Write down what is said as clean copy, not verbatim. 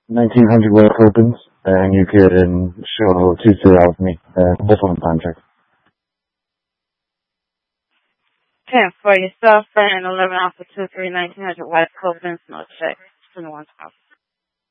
1900 West opens, and you can show 2 out with me, both on the time check. 10 for yourself, and 11 Alpha 23, 1900 West opens, no check, 21 12.